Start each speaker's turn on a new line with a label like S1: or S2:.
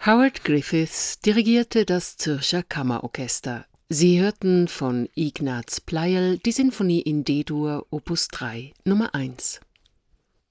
S1: Howard Griffiths dirigierte das Zürcher Kammerorchester. Sie hörten von Ignaz Pleierl die Sinfonie in D-Dur, Opus 3, Nummer 1.